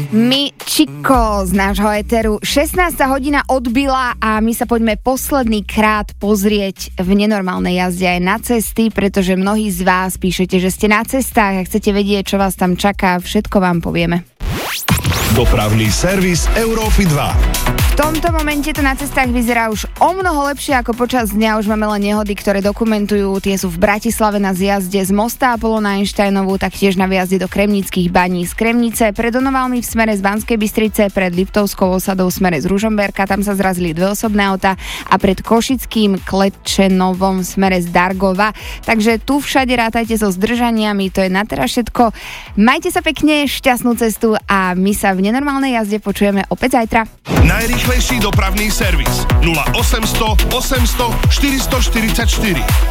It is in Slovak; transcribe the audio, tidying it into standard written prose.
My Chico z nášho éteru. 16. hodina odbila a my sa poďme posledný krát pozrieť v nenormálnej jazde aj na cesty, pretože mnohí z vás píšete, že ste na cestách a chcete vedieť, čo vás tam čaká. Všetko vám povieme. Dopravný servis Európy 2. V tomto momente to na cestách vyzerá už o mnoho lepšie ako počas dňa. Už máme len nehody, ktoré dokumentujú. Tie sú v Bratislave na zjazde z mosta Apollo na Einsteinovú, taktiež na výjazde do Kremnických baní z Kremnice, pred Donovalmi v smere z Banskej Bystrice, pred Liptovskou osadou v smere z Ružomberka, tam sa zrazili dve osobné auta, a pred Košickým Klečenovom v smere z Dargova. Takže tu všade rátajte so zdržaniami. To je na teraz všetko. Majte sa pekne, šťastnú cestu a my sa v nenormálnej jazde počujeme opäť zajtra. Najrýchlejší dopravný servis 0800 800 444.